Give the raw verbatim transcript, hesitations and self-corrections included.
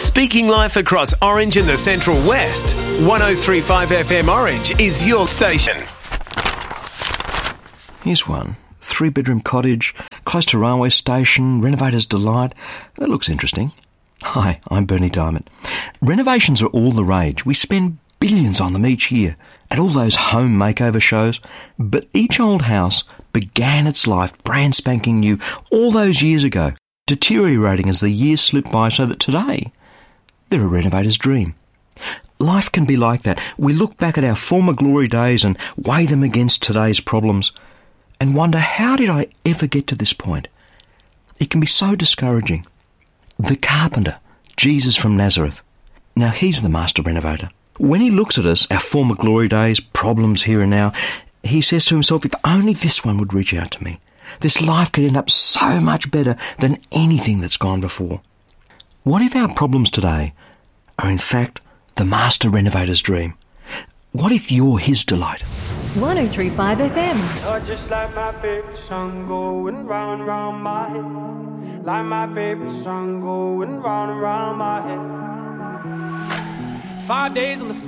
Speaking life across Orange and the Central West, one oh three point five F M Orange is your station. Here's one. Three-bedroom cottage, close to railway station, renovator's delight. That looks interesting. Hi, I'm Bernie Diamond. Renovations are all the rage. We spend billions on them each year at all those home makeover shows. But each old house began its life brand spanking new all those years ago, deteriorating as the years slip by so that today they're a renovator's dream. Life can be like that. We look back at our former glory days and weigh them against today's problems and wonder, how did I ever get to this point? It can be so discouraging. The carpenter, Jesus from Nazareth. Now he's the master renovator. When he looks at us, our former glory days, problems here and now, he says to himself, if only this one would reach out to me. This life could end up so much better than anything that's gone before. What if our problems today are in fact the master renovator's dream? What if you're his delight? one oh three point five F M. You're just like my favorite song going round and round my head. Like my favorite song going round and round my head. Five days on the